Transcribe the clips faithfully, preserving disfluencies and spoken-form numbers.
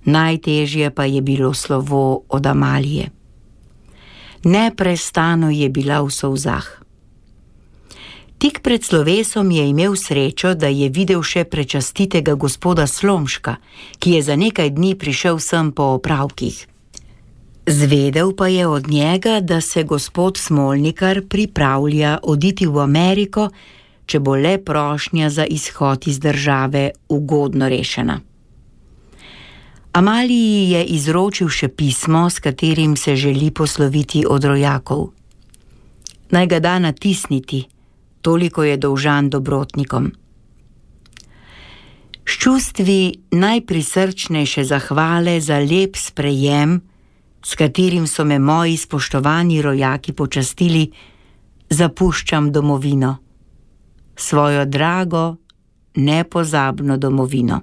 Najtežje pa je bilo slovo od Amalije. Neprestano je bila v solzah. Tik pred slovesom je imel srečo, da je videl še prečastitega gospoda Slomška, ki je za nekaj dni prišel sem po opravkih. Zvedel pa je od njega, da se gospod Smolnikar pripravlja oditi v Ameriko, če bo le prošnja za izhod iz države ugodno rešena. Amaliji je izročil še pismo, s katerim se želi posloviti od rojakov. Naj ga da natisniti, toliko je dolžan dobrotnikom. S čustvi najprisrčnejše zahvale za lep sprejem, s katerim so me moji spoštovani rojaki počastili, zapuščam domovino, svojo drago, nepozabno domovino.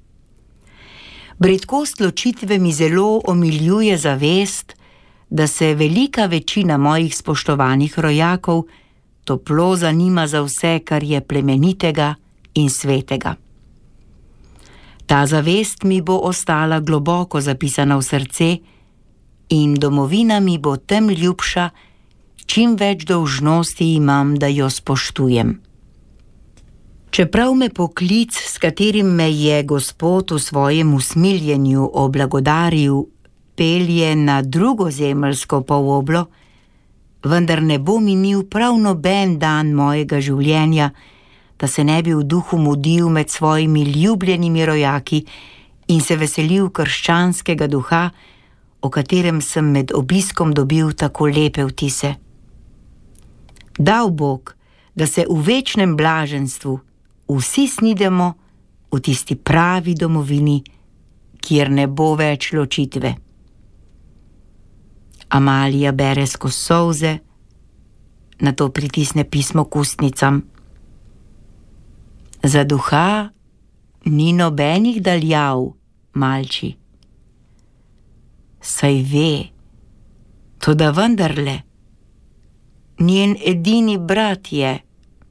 Bridkost ločitve mi zelo omiljuje zavest, da se velika večina mojih spoštovanih rojakov toplo zanima za vse, kar je plemenitega in svetega. Ta zavest mi bo ostala globoko zapisana v srce in domovina mi bo tem ljubša, čim več dolžnosti imam, da jo spoštujem. Čeprav me poklic, s katerim me je Gospod v svojem usmiljenju oblagodaril, pelje na drugo zemeljsko poloblo, vendar ne bo minil prav noben dan mojega življenja, da se ne bi v duhu mudil med svojimi ljubljenimi rojaki in se veselil krščanskega duha, o katerem sem med obiskom dobil tako lepe vtise. Dal Bog, da se v večnem blaženstvu vsi snidemo v tisti pravi domovini, kjer ne bo več ločitve. Amalija bere skozi solze, nato pritisne pismo k ustnicam. Za duha ni nobenih daljav, malči. Saj ve, toda vendarle, njen edini brat je.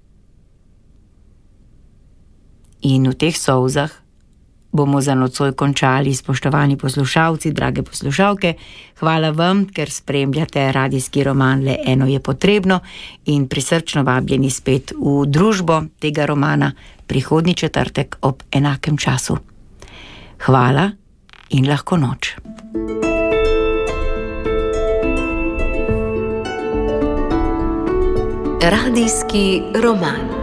In v teh solzah bomo za nocoj končali, spoštovani poslušalci, drage poslušalke. Hvala vam, ker spremljate radijski roman Le eno je potrebno in prisrčno vabljeni spet v družbo tega romana prihodnji četrtek ob enakem času. Hvala in lahko noč. Radijski roman.